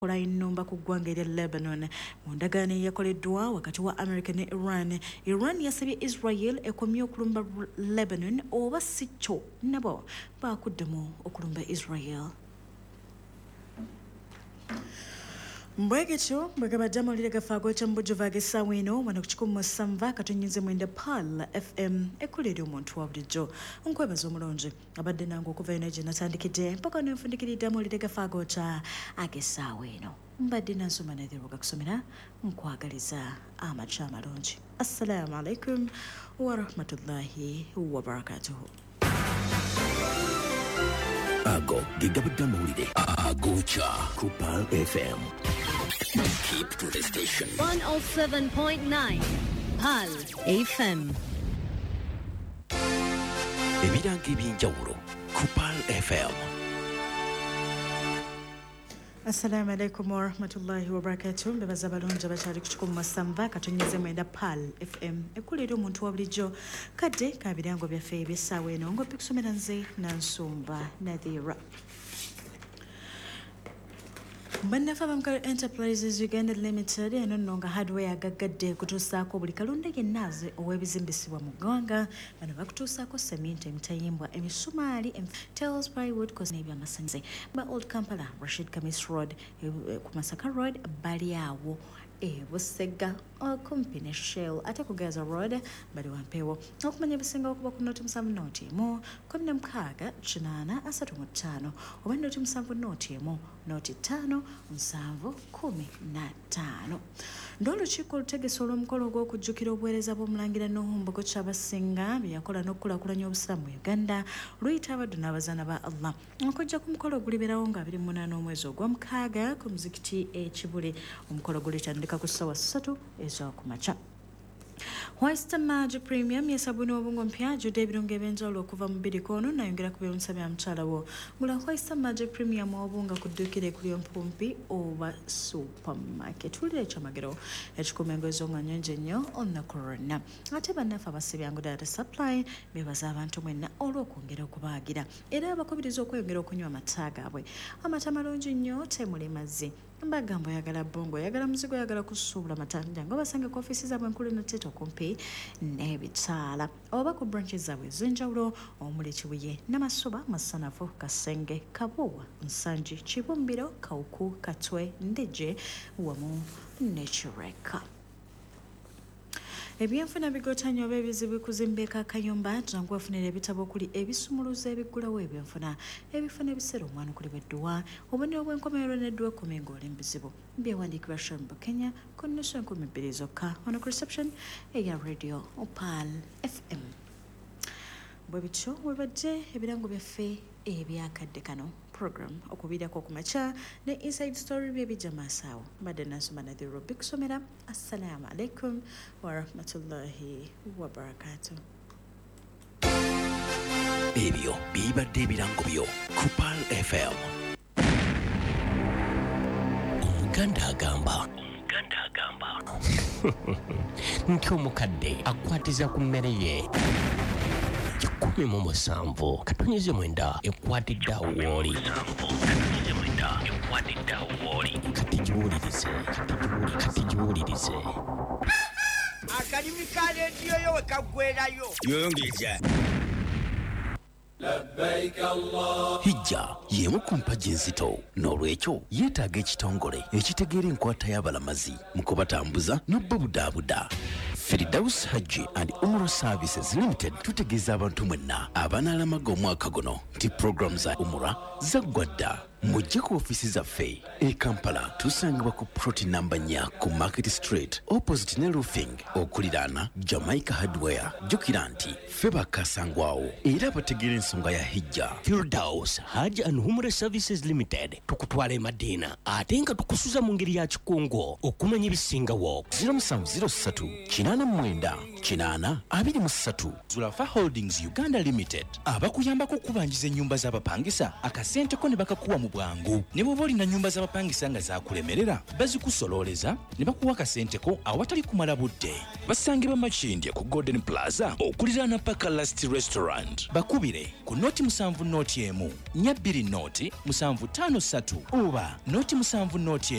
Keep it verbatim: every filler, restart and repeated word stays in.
Ola innomba ku ggwanga erya Lebanon mu ndagaano eyakoleddwa wakati wa America ne Iran. Iran yasabye Israel ekomye okulumba Lebanon oba si kyo nabo baakuddemu okulumba Israel. Mbwegetyo bwegaba jamulire gafaago kyambujjuva ag'essaawa eno wano ku kikumi mu ssanva katonnyinze mwenda Pal F M ekkulira omuntu wa bulijjo nkwebaza omulungi abadde nange okuva eno gye natandikidde mpaka nenfundikiridde amulire gafaago kya ag'essaawa eno mbadde nansoma nethiruga kusomera nkwagaliza amaca amalungi. Assalamu alaikum wa rahmatullahi wa barakatuhu. Ago gigabadde amawulire agocha ku Pal F M. Keep to the station. one oh seven point nine Pal F M. Ebiranga ebyenjawulo ku Pal F M. Assalamu alaikum wa rahmatullahi wa barakatuh. Mbebaza balungi abakyali ku kikumi mu ssanva katonnyeze mwenda Pal F M ekkulira omuntu wa bulijjo kadde ka birango byaffe eby'essaawa eno ng'oppa kusomera nze Nansumba Nadhira. Bannaffe Abamukalo Enterprises Uganda Limited eno nno nga hardware agaggadde kutuusaako buli kalonda yenna ow'ebizimbisibwa mu ggwanga. Bano bakutuusaako seminti, emitayimbwa, emisumaali, tiles, plywood, n'ebyamasanyalaze. Ba Old Kampala Rashid Kamis Road ku Masaka Road bali awo e Busega okumpi ne Shell ate ku Gaza Road bali wampeewo. Okumanya ebisinga okuba ku noti musanvu noti emu kumi na mukaaga kinaana asatu mu ttaano oba noti musanvu noti emu noti ttaano nsanvu kumi na ttaano. N'olukiiko olutegese olw'omukolo ogw'okujjukira obuweereza bw'omulangira Nuhumbogo Kyabasinga bye yakola n'okukulaakulanya obusiraamu mu Uganda luyita abaddu n'abazaana ba Allah okujja ku mukolo oguliberawo nga abiri mu munaana omwezi ogw'omukaaga ku muzikiti e Kibule. Omukolo gulitandika ku ssaawa ssatu ez'okumakya. Western Marge Premium yesabuni wabungo mpya judde ebirungo ebyenjawulo okuva mu biriko ono nayongera ku by'omusabya mukyala wo. Gula Western Marge Premium wabunga ku dduukira ekuli ompumpi oba supermarket. Wulira ekyamagero ekikumengozo nga nnyonjo nnyo olunaku lwonna. Ate bannaffe abasibyangu Data Supply beebaza abantu mwenna olw'okwongera okubaagira era abakubiriza okweyongera okunywa amata gaabwe. Amata malungi nnyo temuli mazzi. Mbagamba oyagala bongo oyagala muzigo oyagala kusuubula mata jangu basange ku ofiisi zaabwe enkulu ne Tete okumpi n'ebitaala oba ku branches zaabwe ez'enjawulo omuli Kibuye, Namasuba, Masanafu, Kasenge, Kabuwa, Nsanji, Kibumbiro, Kawuku, Katwe, Ndeje wamu ne Kireka. Ebyenfuna bigotanyo oba ebizibu kuzimbeeko akayumba jangu wafunira ebitabo okuli ebisumuluzo ebiggulawo ebyenfuna ebifuna ebiseera omwana okuli bwedduwa obubonero bw'enkomerero n'edduwa ekkumi ng'oli mu bizibu byewandiikibwa Shambo Kenya ku nnusu enkumi bbiri zokka wano ku reception eya radio Pal F M. Bwe bityo bwe badde ebirango byaffe ebyakadde kano program okubiirako okumakya ne inside story byebijja maaso mbadde Nansumba Nadhira kusomera. Assalamu alaikum wa rahmatullahi wa barakatuh. Ebyo bibadde ebirango byo ku Pal F M. Omuganda agamba omuganda agamba nti omukadde akwatiza ku mmere ye kikumi mu musanvu katonnyeze mwenda ekwatidde awo w'oli. Kati giwulirize kati giwulirize akalimi ka leediyo yo we kaggwerayo yongeza hijja y'emu ku mpagi enzito n'olwekyo yeetaaga ekitongole ekitegeera enkwata y'abalamazi mu kubatambuza n'obbabudaabuda. Firdaus Hajji and Umrah Services Limited tutegeeza abantu mwenna abanaalamaga omwaka guno nti program za Umrah zaggwa dda. Mujje ku ofisi zaffe e Kampala tusangibwa ku ploti namba nnya ku Market Street opposite ne roofing okuliraana Jamaica Hardware. Jjukira nti ffe bakasangwawo era abategeera ensonga ya hijja. Firdaus Hajji and Umrah Services Limited tukutwala e Madina ate nga tukusuza mu ngeri ya kikungo okumanya ebisingawo. zero seven zero three kinaana mwenda kinaana abiri mu ssatu. Zulafa Holdings Uganda Limited abakuyambako okubanjiza ennyumba z'abapangisa akasente ko ne bakakuwa mu bwangu. Ne bw'oba olina nnyumba z'abapangisa nga zaakulemerera bazikusololeza ne bakuwa kasenteko awatali kumala budde. Basangibwa Makindye ku Golden Plaza okuliraana Paka Last Restaurant. Bakubire ku noti musanvu noti emu nnya bbiri noti musanvu ttaano ssatu oba noti musanvu noti